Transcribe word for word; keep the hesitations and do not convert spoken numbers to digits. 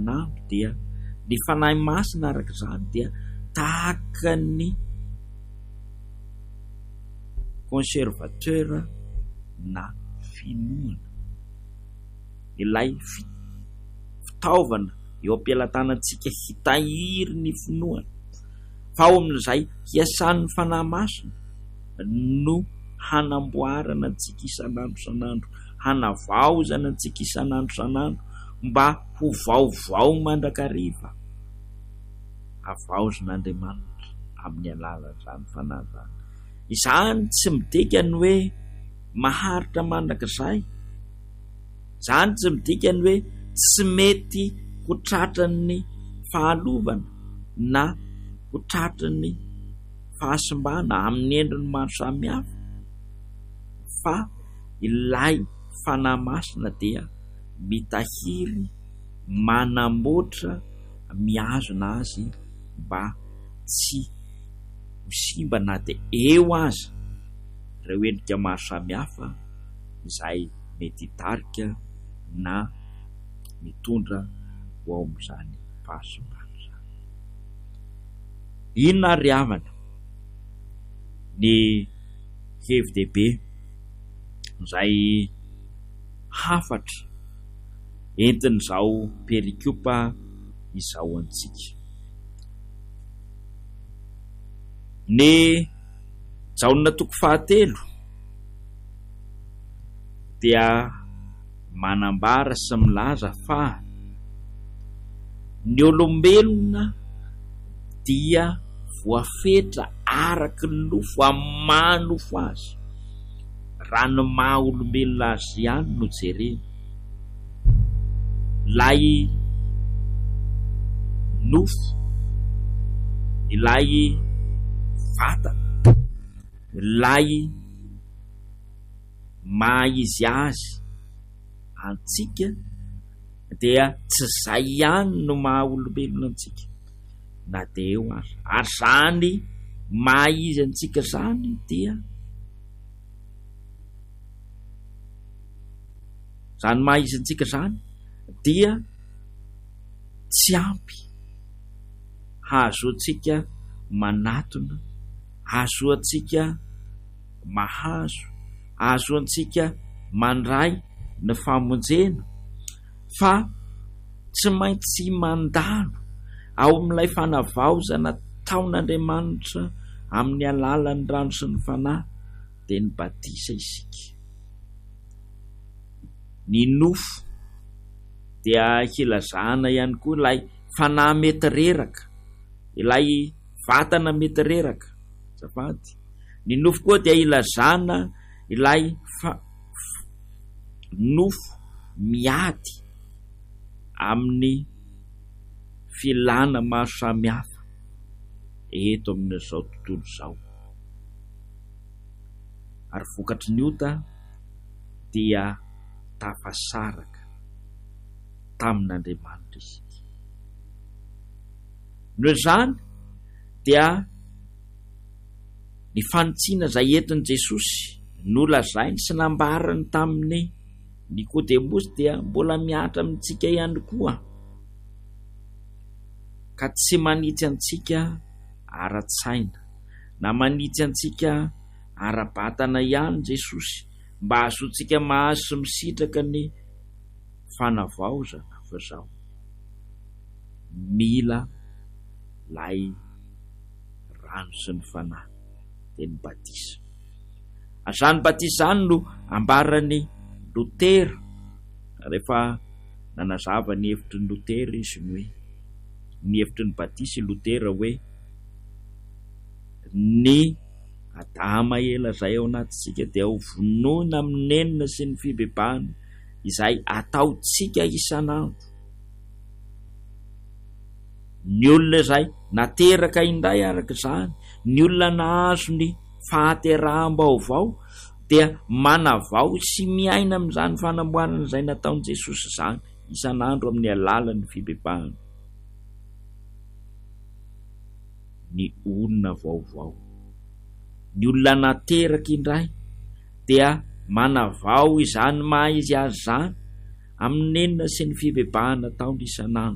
nandro dia ny fanahy masina araka izany dia tahaka ny conservateur na finoana ilay fitaovana eo am-pialatanantsika hitahiry ny finoana fa ao amin'izay hiasan'ny fanahy masina no hanamboarana antsika isan'andro isan'andro, hanavaozana antsika isan'andro isan'andro mba ho vaovao mandrakariva avaozan'Andriamanitra amin'ny alalan'izany fanahy zany. Izany tsy midika ny hoe maharitra mandrakizay, izany tsy midika ny hoe tsy mety ho tratran'ny fahalovana na ho tratran'ny fahasimbana amin'ny endriny maro samihafa, fa ilay fanahy masina dia mitahiry, manamboatra, mihazona azy mba tsy ho simba na dia eo azy ireo endrika maro samihafa izay mety hitarika na mitondra ho ao amin'izany fahasimbana zany. Inona ary havana ny hevin-dehibe izay hafatra entin'izao perikopa izao antsika. Ny jaonina toko fahatelo dia manambara sy milaza fa ny olombelona dia voafetra araky ny nofo amin'ny maha nofo azy. Raha ny maha olombelona azy ihany no jerena, ilay nofo, ilay vatana, ilay maha izy azy antsika dia tsy izay ihany no maha olombelona antsika na dia eo azy. Ary zany maha izy antsika zany dia zany maha izy antsika zany dia tsy ampy hahazo antsika manatona, hahazo antsika mahazo, hahazo antsika mandray ny famonjena, fa tsy maintsy mandalo ao amin'ilay fanavaozana taon'Andriamanitra amin'ny alalan'ny rano sy ny fanahy dia ny batisa isika. Ny nofo dia hilazana ihany koa ilay fanahy mety reraka, ilay vatana mety reraka. Zafady. Ny nofo koa dia hilazana ilay fa nofo miady amin'ny filana maro samihafa eto amin'izao tontolo izao. Ary vokatry ny ota dia tafasaraka tamin'Andriamanitra isika. Noho izany dia ny fanitsiana izay entin'i Jesosy nolazainy sy nambarany tamin'ny Nikodemosy dia mbola miatra amintsika ihany koa, ka tsy manitsy antsika ara-tsaina na manitsy antsika ara-batana ihany Jesosy mba ahazoantsika mahazo sy misitraka ny fanavaozana fa zao mila lay rano sy ny fanahy dia ny batisa. Azany batisa zany no ambarany Lotera rehefa nanazava ny hevitry ny Lotera izy ny hoe ny hevitry ny batisa Lotera hoe ny adama ela izay ao anatintsika dia ho vonoina amin'ny enina sy ny fibebahana izay ataotsika isan'andro. Ny olona izay nateraka indray araka izany, ny olona nahazo ny fahateraham-baovao dia manavao sy miaina amin'izany fanamboarana izay nataon'i Jesosy izany isan'andro amin'ny alalan'ny fibebahana. Ny olona vaovao, ny olona nateraka indray dia manavao izany maha izy azy zany amin'ny enina sy ny fibebahana taona isan'andro.